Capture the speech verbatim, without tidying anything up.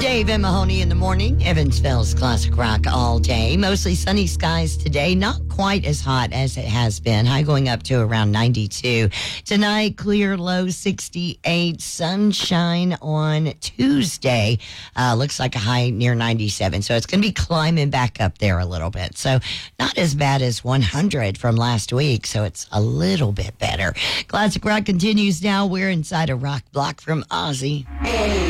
Dave and Mahoney in the morning. Evansville's classic rock all day. Mostly sunny skies today. Not quite as hot as it has been. High going up to around ninety-two. Tonight, clear, low sixty-eight. Sunshine on Tuesday. Uh, looks like a high near ninety-seven. So it's going to be climbing back up there a little bit. So not as bad as one hundred from last week. So it's a little bit better. Classic rock continues now. We're inside a rock block from Ozzy.